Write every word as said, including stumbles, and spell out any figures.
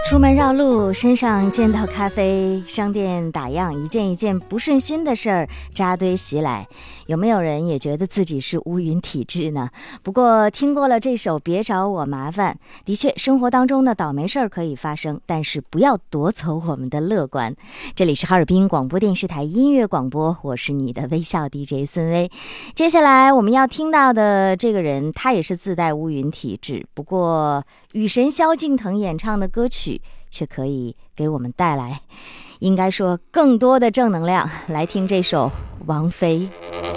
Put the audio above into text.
出门绕路，身上见到咖啡，商店打烊，一件一件不顺心的事儿扎堆袭来。有没有人也觉得自己是乌云体质呢？不过听过了这首别找我麻烦，的确生活当中的倒霉事儿可以发生，但是不要夺走我们的乐观。这里是哈尔滨广播电视台音乐广播，我是你的微笑 D J 孙薇。接下来我们要听到的这个人，他也是自带乌云体质，不过雨神萧敬腾演唱的歌曲却可以给我们带来应该说更多的正能量。来听这首王菲。